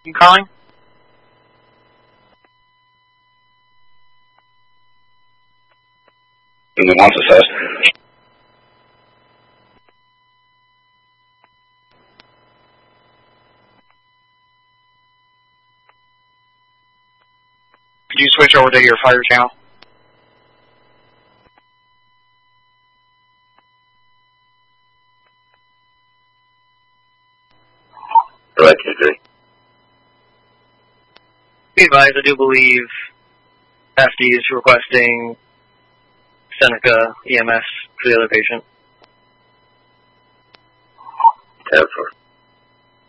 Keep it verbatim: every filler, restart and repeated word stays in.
You calling? Is it once assessed? Could you switch over to your fire channel? Correct, three. Be advised, I do believe F D is requesting Seneca E M S for the other patient. ten four.